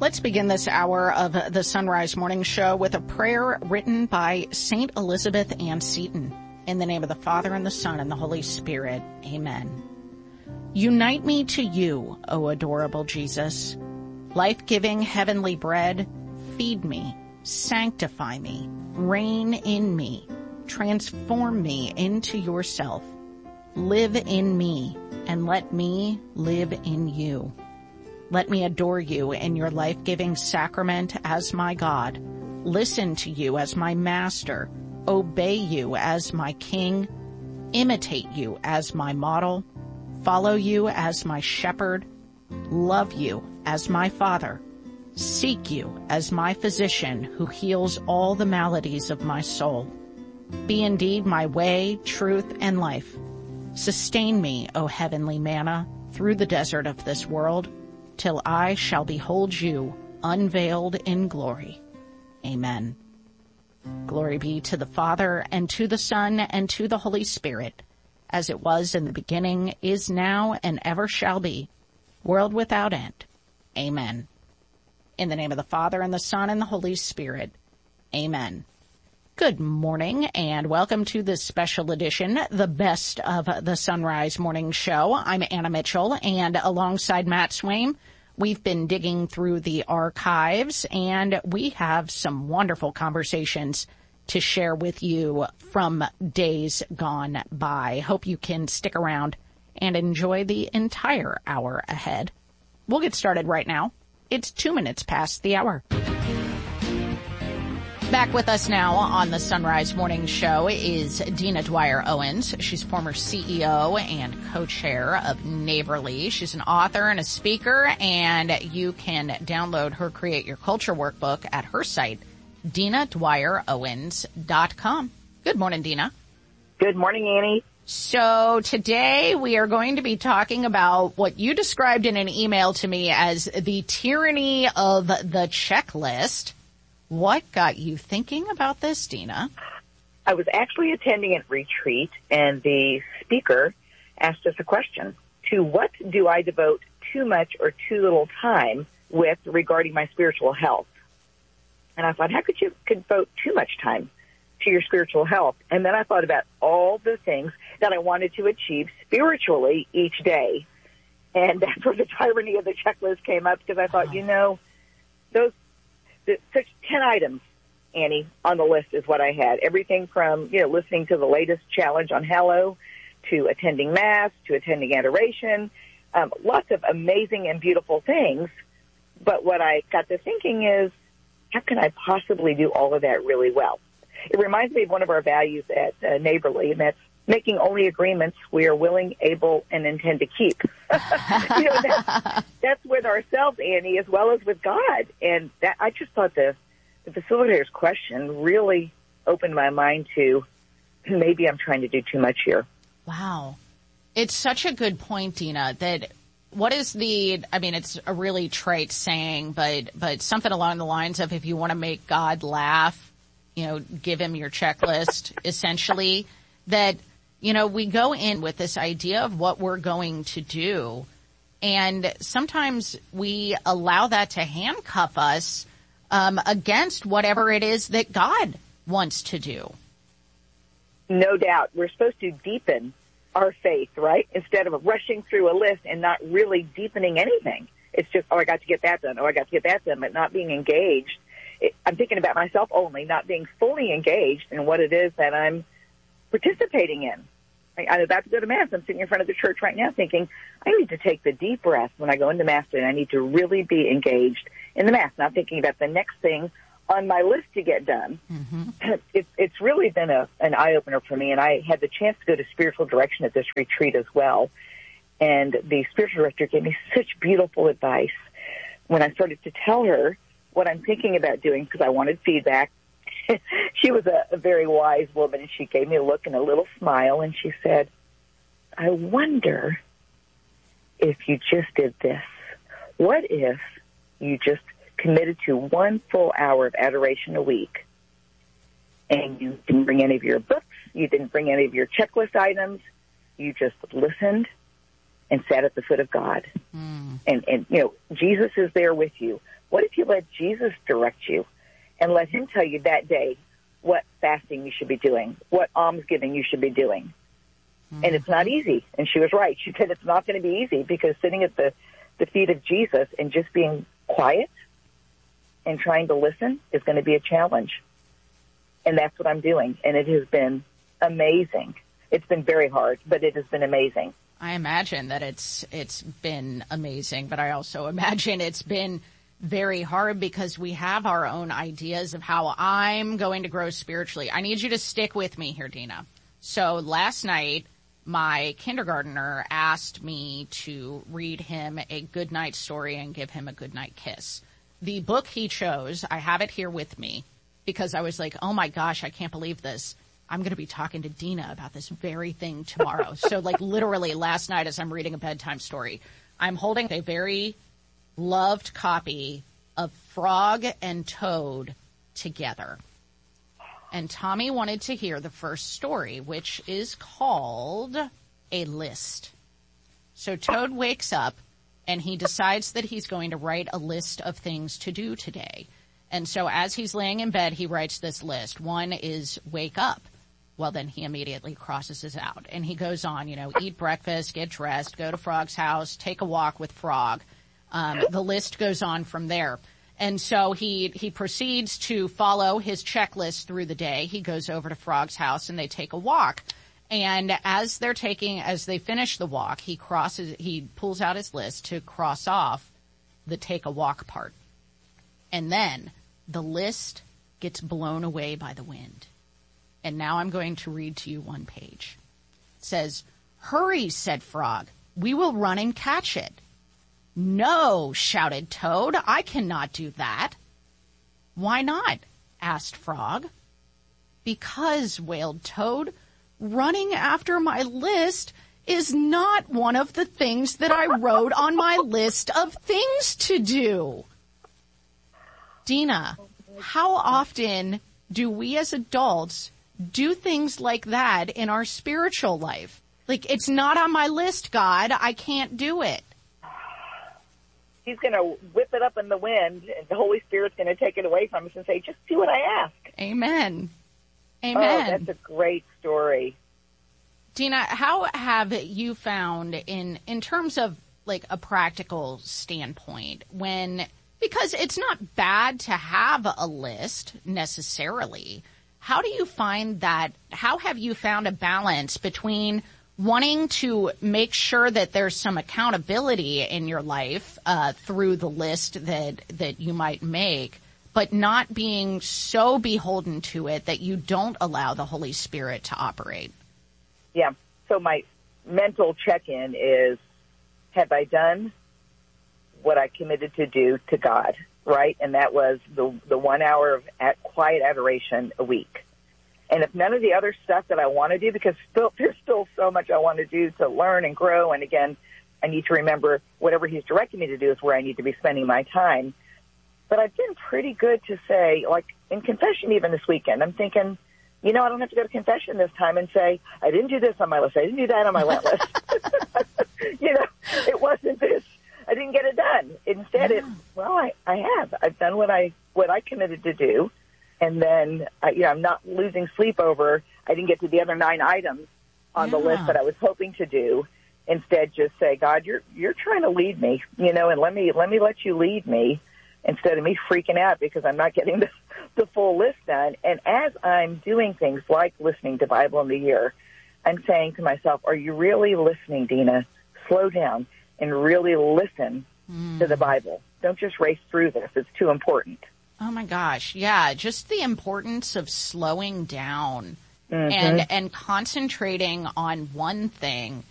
Let's begin this hour of the Sunrise Morning Show with a prayer written by St. Elizabeth Ann Seton. In the name of the Father, and the Son, and the Holy Spirit. Amen. Unite me to you, O adorable Jesus. Life-giving heavenly bread, feed me, sanctify me, reign in me, transform me into yourself. Live in me, and let me live in you. Let me adore you in your life-giving sacrament as my God, listen to you as my master, obey you as my king, imitate you as my model, follow you as my shepherd, love you as my father, seek you as my physician who heals all the maladies of my soul. Be indeed my way, truth, and life. Sustain me, O heavenly manna, through the desert of this world, till I shall behold you unveiled in glory. Amen. Glory be to the Father, and to the Son, and to the Holy Spirit, as it was in the beginning, is now, and ever shall be, world without end. Amen. In the name of the Father, and the Son, and the Holy Spirit. Amen. Good morning, and welcome to this special edition, the best of the Sunrise Morning Show. I'm Anna Mitchell, and alongside Matt Swaim, we've been digging through the archives, and we have some wonderful conversations to share with you from days gone by. Hope you can stick around and enjoy the entire hour ahead. We'll get started right now. It's 2 minutes past the hour. Back with us now on the Sunrise Morning Show is Dina Dwyer Owens. She's former CEO and co-chair of Neighborly. She's an author and a speaker, and you can download her Create Your Culture workbook at her site, DinaDwyerOwens.com. Good morning, Dina. Good morning, Annie. So today we are going to be talking about what you described in an email to me as the tyranny of the checklist. What got you thinking about this, Dina? I was actually attending a retreat, and the speaker asked us a question. To what do I devote too much or too little time with regarding my spiritual health? And I thought, how could you devote too much time to your spiritual health? And then I thought about all the things that I wanted to achieve spiritually each day. And that's where the tyranny of the checklist came up, because I thought, such 10 items, Annie, on the list is what I had. Everything from, listening to the latest challenge on Hallow, to attending Mass, to attending adoration, lots of amazing and beautiful things. But what I got to thinking is, how can I possibly do all of that really well? It reminds me of one of our values at Neighborly, and that's making only agreements we are willing, able, and intend to keep. That's with ourselves, Annie, as well as with God. And that, I just thought the facilitator's question really opened my mind to maybe I'm trying to do too much here. Wow. It's such a good point, Dina, that what is it's a really trite saying, but something along the lines of, if you want to make God laugh, give him your checklist, essentially, that, we go in with this idea of what we're going to do, and sometimes we allow that to handcuff us against whatever it is that God wants to do. No doubt. We're supposed to deepen our faith, right? Instead of rushing through a list and not really deepening anything. It's just, I got to get that done. I got to get that done, but not being engaged. I'm thinking about myself only, not being fully engaged in what it is that I'm participating in. I'm about to go to Mass. I'm sitting in front of the church right now thinking, I need to take the deep breath when I go into Mass, and I need to really be engaged in the Mass, not thinking about the next thing on my list to get done. Mm-hmm. It's really been an eye-opener for me, and I had the chance to go to spiritual direction at this retreat as well. And the spiritual director gave me such beautiful advice when I started to tell her what I'm thinking about doing, because I wanted feedback. She was a very wise woman, and she gave me a look and a little smile, and she said, I wonder if you just did this. What if you just committed to 1 full hour of adoration a week, and you didn't bring any of your books, you didn't bring any of your checklist items, you just listened and sat at the foot of God. And, you know, Jesus is there with you. What if you let Jesus direct you and let him tell you that day what fasting you should be doing, what almsgiving you should be doing? And it's not easy. And she was right. She said it's not going to be easy because sitting at the feet of Jesus and just being quiet and trying to listen is going to be a challenge. And that's what I'm doing. And it has been amazing. It's been very hard, but it has been amazing. I imagine that it's been amazing, but I also imagine it's been very hard because we have our own ideas of how I'm going to grow spiritually. I need you to stick with me here, Dina. So last night, my kindergartner asked me to read him a goodnight story and give him a goodnight kiss. The book he chose, I have it here with me because I was like, oh my gosh, I can't believe this. I'm going to be talking to Dina about this very thing tomorrow. So like literally last night as I'm reading a bedtime story, I'm holding a very loved copy of Frog and Toad together. And Tommy wanted to hear the first story, which is called A List. So Toad wakes up and he decides that he's going to write a list of things to do today. And so as he's laying in bed, he writes this list. One is wake up. Well, then he immediately crosses this out. And he goes on, you know, eat breakfast, get dressed, go to Frog's house, take a walk with Frog. The list goes on from there. And so he proceeds to follow his checklist through the day. He goes over to Frog's house and they take a walk. And as they finish the walk, he pulls out his list to cross off the take a walk part. And then the list gets blown away by the wind. And now I'm going to read to you one page. It says, "Hurry," said Frog. "We will run and catch it." "No," shouted Toad. "I cannot do that." "Why not?" asked Frog. "Because," wailed Toad, "running after my list is not one of the things that I wrote on my list of things to do. Dina, how often do we as adults do things like that in our spiritual life? Like, it's not on my list, God. I can't do it. He's going to whip it up in the wind, and the Holy Spirit's going to take it away from us and say, just do what I ask. Amen. Amen. Oh, that's a great story. Dina, how have you found in terms of like a practical standpoint because it's not bad to have a list necessarily. How do you find that? How have you found a balance between wanting to make sure that there's some accountability in your life through the list that you might make, but not being so beholden to it that you don't allow the Holy Spirit to operate? Yeah. So my mental check-in is, have I done what I committed to do to God, right? And that was the 1 hour of quiet adoration a week. And if none of the other stuff that I want to do, because there's still so much I want to do to learn and grow, and again, I need to remember whatever he's directing me to do is where I need to be spending my time. But I've been pretty good to say, like in confession even this weekend, I'm thinking, I don't have to go to confession this time and say, I didn't do this on my list. I didn't do that on my list. It wasn't this. I didn't get it done. Instead, I have. I've done what I committed to do. And then, I'm not losing sleep over, I didn't get to the other 9 items on the list that I was hoping to do. Instead, just say, God, you're trying to lead me, and let me let you lead me instead of me freaking out because I'm not getting the full list done. And as I'm doing things like listening to Bible in the Year, I'm saying to myself, are you really listening, Dina? Slow down and really listen to the Bible. Don't just race through this. It's too important. Oh my gosh. Yeah. Just the importance of slowing down and concentrating on one thing